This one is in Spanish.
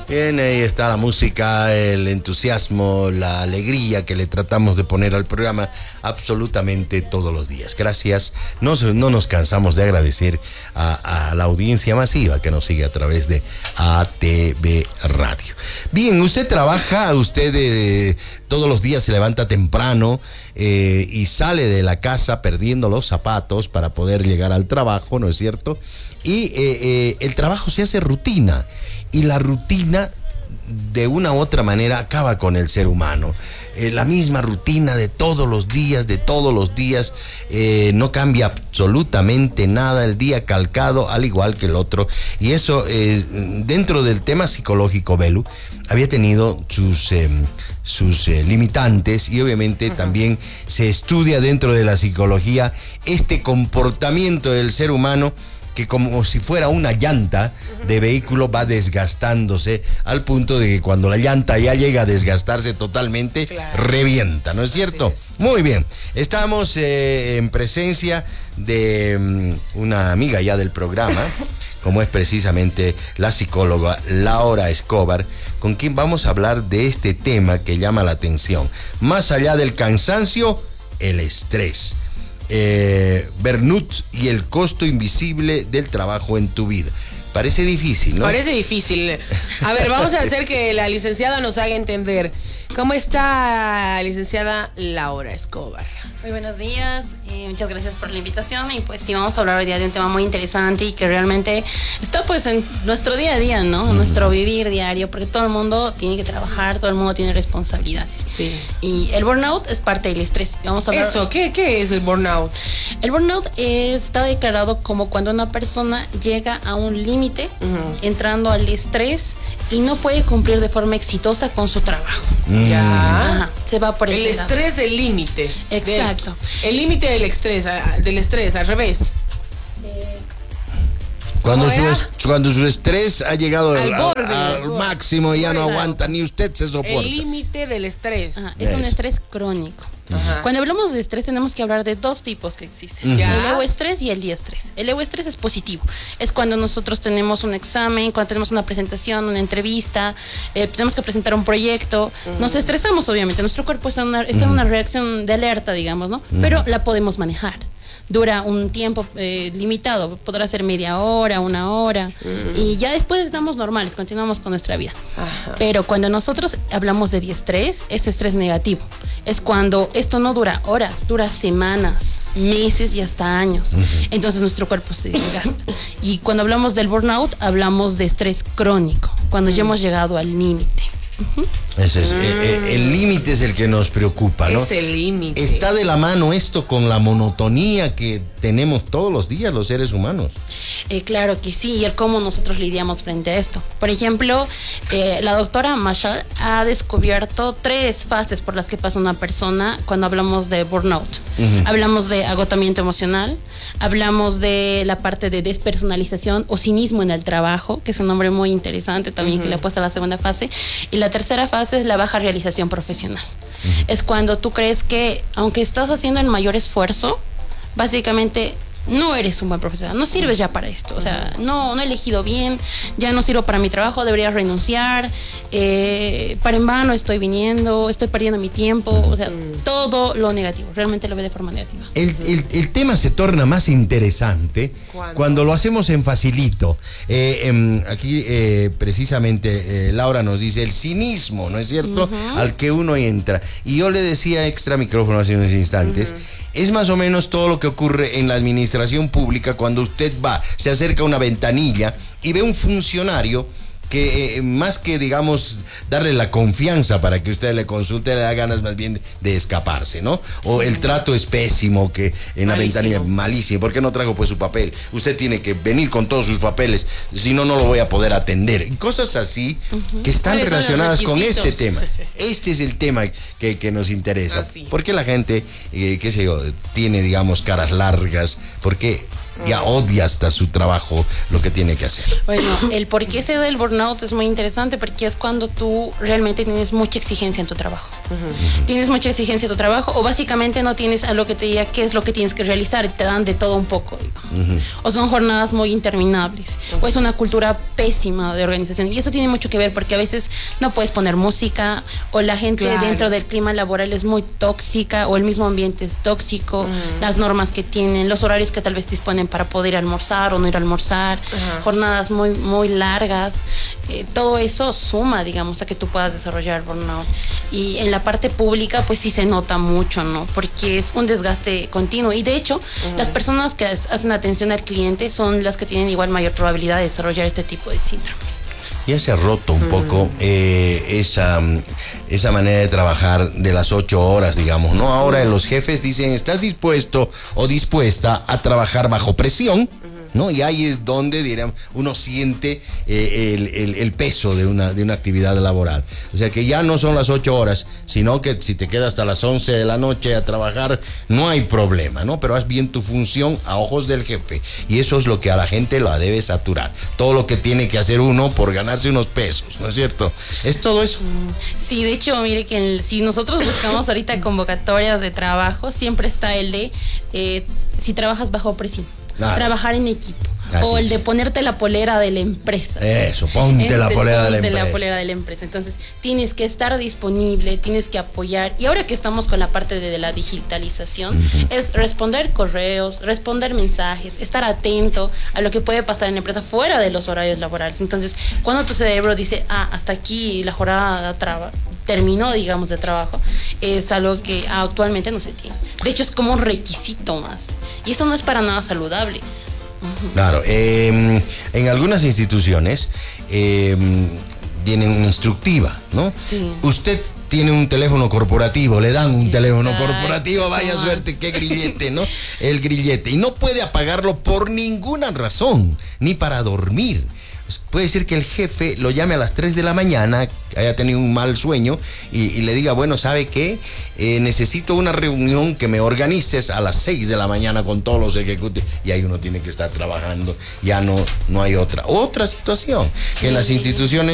Bien, ahí está la música, el entusiasmo, la alegría que le tratamos de poner al programa absolutamente todos los días. Gracias. No nos cansamos de agradecer a la audiencia masiva que nos sigue a través de ATV Radio. Bien, usted trabaja, todos los días se levanta temprano y sale de la casa perdiendo los zapatos para poder llegar al trabajo, ¿no es cierto? Y el trabajo se hace rutina. Y la rutina, de una u otra manera, acaba con el ser humano. La misma rutina de todos los días, no cambia absolutamente nada, el día calcado al igual que el otro. Y eso, dentro del tema psicológico, Belu, había tenido sus limitantes, y obviamente también se estudia dentro de la psicología este comportamiento del ser humano, que como si fuera una llanta de vehículo va desgastándose al punto de que cuando la llanta ya llega a desgastarse totalmente, claro, revienta, ¿no es cierto? Es. Muy bien, estamos en presencia de una amiga ya del programa, como es precisamente la psicóloga Laura Escobar, con quien vamos a hablar de este tema que llama la atención. Más allá del cansancio, el estrés. Burnout y el costo invisible del trabajo en tu vida. Parece difícil, ¿no? Parece difícil. A ver, vamos a hacer que la licenciada nos haga entender. ¿Cómo está, licenciada Laura Escobar? Muy buenos días, muchas gracias por la invitación. Y pues sí, vamos a hablar hoy día de un tema muy interesante y que realmente está pues en nuestro día a día, ¿no? Nuestro vivir diario, porque todo el mundo tiene que trabajar, todo el mundo tiene responsabilidades. Sí. Y el burnout es parte del estrés. Vamos a hablar... Eso, ¿qué es el burnout? El burnout está declarado como cuando una persona llega a un límite, entrando al estrés y no puede cumplir de forma exitosa con su trabajo. Ya. Ajá, se va por el estrés del límite. Exacto. El límite del estrés, al revés. Cuando su estrés ha llegado al máximo y ya no aguanta, ni usted se soporta. El límite del estrés. Ajá, es un estrés crónico. Ajá. Cuando hablamos de estrés tenemos que hablar de dos tipos que existen. El euestrés y el diestrés. El euestrés es positivo. Es cuando nosotros tenemos un examen, cuando tenemos una presentación, una entrevista, tenemos que presentar un proyecto. Nos estresamos, obviamente. Nuestro cuerpo está en una reacción de alerta, digamos, ¿no? Pero la podemos manejar. Dura un tiempo limitado, podrá ser media hora, una hora, y ya después estamos normales, continuamos con nuestra vida. Ajá. Pero cuando nosotros hablamos de diestrés, es estrés negativo. Es cuando esto no dura horas, dura semanas, meses y hasta años. Entonces nuestro cuerpo se desgasta. Y cuando hablamos del burnout, hablamos de estrés crónico, cuando ya hemos llegado al límite. Ese es, el límite es el que nos preocupa, ¿no? Es el límite. ¿Está de la mano esto con la monotonía que tenemos todos los días los seres humanos? Claro que sí, y el cómo nosotros lidiamos frente a esto. Por ejemplo, la doctora Marshall ha descubierto 3 fases por las que pasa una persona cuando hablamos de burnout. Hablamos de agotamiento emocional, hablamos de la parte de despersonalización o cinismo en el trabajo, que es un nombre muy interesante también que le ha puesto a la segunda fase. Y la tercera fase es la baja realización profesional. Es cuando tú crees que, aunque estás haciendo el mayor esfuerzo, básicamente no eres un buen profesional, no sirves ya para esto, o sea, no he elegido bien, ya no sirvo para mi trabajo, debería renunciar, para en vano estoy viniendo, estoy perdiendo mi tiempo, o sea, todo lo negativo, realmente lo veo de forma negativa. El tema se torna más interesante cuando lo hacemos en facilito. Aquí precisamente Laura nos dice el cinismo, ¿no es cierto? Al que uno entra. Y yo le decía extra micrófono hace unos instantes, es más o menos todo lo que ocurre en la administración pública cuando usted se acerca a una ventanilla y ve un funcionario que más que, digamos, darle la confianza para que usted le consulte, le da ganas más bien de escaparse, ¿no? O el trato es pésimo, que en la ventanilla, malísimo. ¿Por qué no trajo pues su papel? Usted tiene que venir con todos sus papeles, si no, no lo voy a poder atender. Y cosas así que están relacionadas con este tema. Este es el tema que nos interesa. ¿Por qué la gente, qué sé yo, tiene, digamos, caras largas? ¿Por qué Ya odia hasta su trabajo lo que tiene que hacer. Bueno, el por qué se da el burnout es muy interesante porque es cuando tú realmente tienes mucha exigencia en tu trabajo. Tienes mucha exigencia en tu trabajo o básicamente no tienes a lo que te diga qué es lo que tienes que realizar y te dan de todo un poco. O son jornadas muy interminables o es una cultura pésima de organización y eso tiene mucho que ver porque a veces no puedes poner música o la gente dentro del clima laboral es muy tóxica o el mismo ambiente es tóxico, las normas que tienen, los horarios que tal vez disponen para poder almorzar o no ir a almorzar, jornadas muy, muy largas, todo eso suma, digamos, a que tú puedas desarrollar burnout. Y en la parte pública, pues sí se nota mucho, ¿no? Porque es un desgaste continuo. Y de hecho, las personas que hacen atención al cliente son las que tienen igual mayor probabilidad de desarrollar este tipo de síndrome. Ya se ha roto un poco esa manera de trabajar de las 8 horas, digamos, ¿no? Ahora los jefes dicen, ¿estás dispuesto o dispuesta a trabajar bajo presión? ¿No? Y ahí es donde, diríamos, uno siente el peso de una actividad laboral. O sea que ya no son las 8 horas, sino que si te quedas hasta las 11 de la noche a trabajar, no hay problema, ¿no? Pero haz bien tu función a ojos del jefe. Y eso es lo que a la gente la debe saturar. Todo lo que tiene que hacer uno por ganarse unos pesos, ¿no es cierto? Es todo eso. Sí, de hecho, mire que si nosotros buscamos ahorita convocatorias de trabajo, siempre está el de si trabajas bajo presión. Claro. Trabajar en equipo. Así o el es. de ponerte la polera de la empresa. Eso, ponte la polera de la empresa. La polera de la empresa. Entonces, tienes que estar disponible, tienes que apoyar. Y ahora que estamos con la parte de la digitalización, es responder correos, responder mensajes, estar atento a lo que puede pasar en la empresa fuera de los horarios laborales. Entonces, cuando tu cerebro dice, hasta aquí la jornada terminó, digamos, de trabajo, es algo que actualmente no se tiene. De hecho, es como un requisito más. Y eso no es para nada saludable. Claro, en algunas instituciones tienen una instructiva, ¿no? Sí. Usted tiene un teléfono corporativo, le dan un teléfono corporativo, vaya suerte, qué grillete, ¿no? El grillete. Y no puede apagarlo por ninguna razón, ni para dormir. Puede ser que el jefe lo llame a las 3 de la mañana, haya tenido un mal sueño y le diga, bueno, ¿sabe qué? Necesito una reunión que me organices a las 6 de la mañana con todos los ejecutivos. Y ahí uno tiene que estar trabajando, ya no hay otra situación. Que en las instituciones